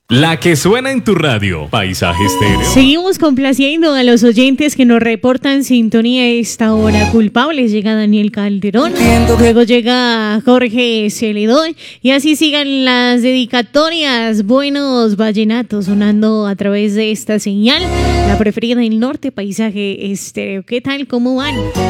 La que suena en tu radio, Paisaje Estéreo. Seguimos complaciendo a los oyentes que nos reportan sintonía a esta hora. Culpables llega Daniel Calderón, luego llega Jorge Celedón y así sigan las dedicatorias. Buenos vallenatos sonando a través de esta señal, la preferida del norte, Paisaje Estéreo. ¿Qué tal? ¿Cómo van?